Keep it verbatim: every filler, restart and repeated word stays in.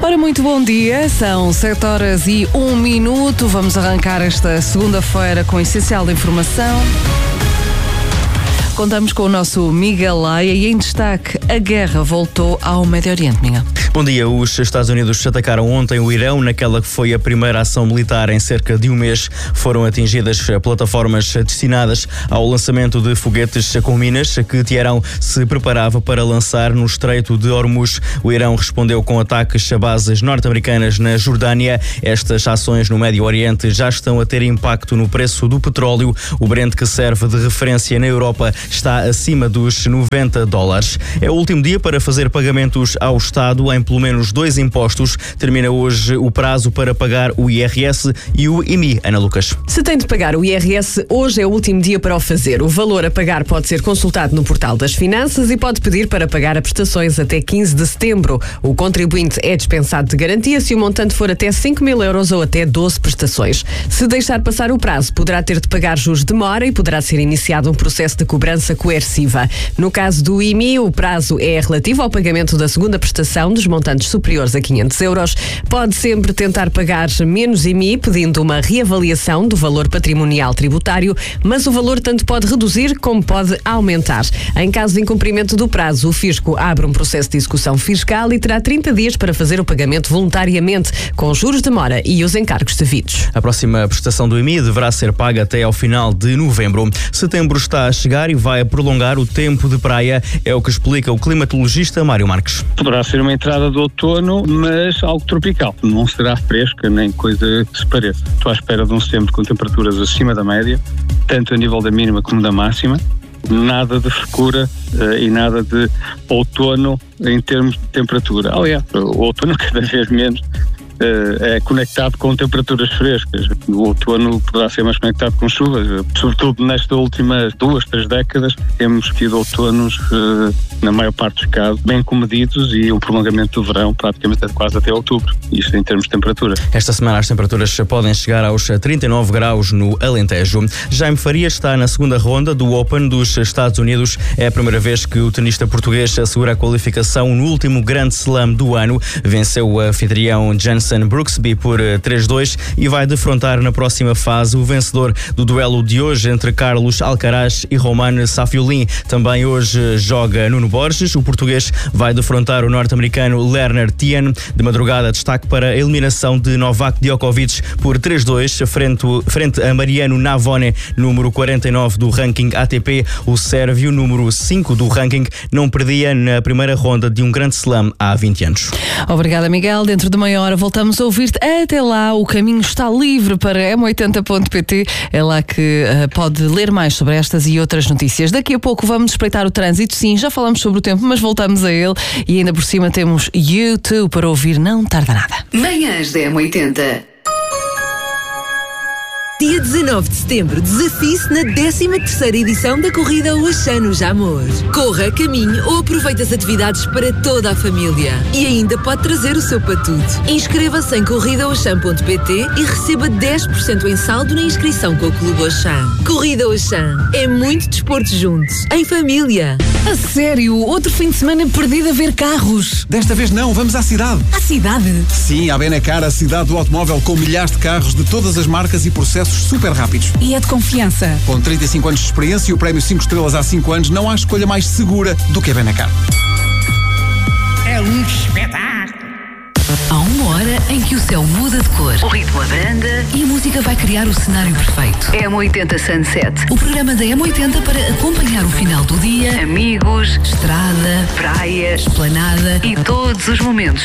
Ora, muito bom dia, são sete horas e um minuto. Vamos arrancar esta segunda-feira com o essencial da informação. Contamos com o nosso Miguel Laia e em destaque, a guerra voltou ao Médio Oriente, Miguel. Bom dia, os Estados Unidos atacaram ontem o Irão, naquela que foi a primeira ação militar em cerca de um mês. Foram atingidas plataformas destinadas ao lançamento de foguetes com minas que Teherão se preparava para lançar no Estreito de Hormuz. O Irão respondeu com ataques a bases norte-americanas na Jordânia. Estas ações no Médio Oriente já estão a ter impacto no preço do petróleo. O Brent, que serve de referência na Europa, está acima dos noventa dólares. É o último dia para fazer pagamentos ao Estado em pelo menos dois impostos. Termina hoje o prazo para pagar o I R S e o I M I. Ana Lucas. Se tem de pagar o I R S, hoje é o último dia para o fazer. O valor a pagar pode ser consultado no portal das Finanças e pode pedir para pagar a prestações até quinze de setembro. O contribuinte é dispensado de garantia se o montante for até cinco mil euros ou até doze prestações. Se deixar passar o prazo, poderá ter de pagar juros de demora e poderá ser iniciado um processo de cobrança coerciva. No caso do I M I, o prazo é relativo ao pagamento da segunda prestação dos montantes superiores a quinhentos euros. Pode sempre tentar pagar menos I M I, pedindo uma reavaliação do valor patrimonial tributário, mas o valor tanto pode reduzir como pode aumentar. Em caso de incumprimento do prazo, o Fisco abre um processo de execução fiscal e terá trinta dias para fazer o pagamento voluntariamente, com juros de demora e os encargos devidos. A próxima prestação do I M I deverá ser paga até ao final de novembro. Setembro está a chegar e vai prolongar o tempo de praia, é o que explica o climatologista Mário Marques. Poderá ser uma entrada de outono, mas algo tropical. Não será fresca, nem coisa que se pareça. Estou à espera de um setembro com temperaturas acima da média, tanto a nível da mínima como da máxima. Nada de frescura uh, e nada de outono em termos de temperatura. Aliás, o outono cada vez menos Uh, é conectado com temperaturas frescas. O outono poderá ser mais conectado com chuvas. Sobretudo nestas últimas duas, três décadas, temos tido outonos, uh, na maior parte dos casos, bem comedidos e um prolongamento do verão praticamente quase até outubro. Isto em termos de temperatura. Esta semana as temperaturas podem chegar aos trinta e nove graus no Alentejo. Jaime Faria está na segunda ronda do Open dos Estados Unidos. É a primeira vez que o tenista português assegura a qualificação no último Grand Slam do ano. Venceu o anfitrião Jensen Brooksby por três dois e vai defrontar na próxima fase o vencedor do duelo de hoje entre Carlos Alcaraz e Roman Safiullin. Também hoje joga Nuno Borges. O português vai defrontar o norte-americano Lerner Tien. De madrugada, destaque para a eliminação de Novak Djokovic por três dois frente, frente a Mariano Navone, número quarenta e nove do ranking A T P. O sérvio, número cinco do ranking, não perdia na primeira ronda de um grande slam há vinte anos. Obrigada, Miguel. Dentro de meia hora voltamos Voltamos a ouvir-te. Até lá, o caminho está livre para m oitenta ponto pt. É lá que uh, pode ler mais sobre estas e outras notícias. Daqui a pouco vamos espreitar o trânsito. Sim, já falamos sobre o tempo, mas voltamos a ele. E ainda por cima temos YouTube para ouvir. Não tarda nada. Manhãs da M oitenta. Dia dezanove de setembro, desafie-se na décima terceira edição da corrida Oxã no Jamor. Corra, caminhe ou aproveite as atividades para toda a família. E ainda pode trazer o seu patudo. Inscreva-se em corrida oxã ponto pt e receba dez por cento em saldo na inscrição com o Clube Oxã. Corrida Oxã é muito desporto juntos, em família. A sério? Outro fim de semana perdido a ver carros? Desta vez não, vamos à cidade. À cidade? Sim, à Benacar, a cidade do automóvel, com milhares de carros de todas as marcas e processos super rápidos. E é de confiança. Com trinta e cinco anos de experiência e o prémio cinco estrelas há cinco anos, não há escolha mais segura do que a Benacar. É um espetáculo. Há uma hora em que o céu muda de cor, o ritmo abranda e a música vai criar o cenário perfeito. M oitenta Sunset, o programa da M oitenta para acompanhar o final do dia, amigos, estrada, praia, esplanada e todos os momentos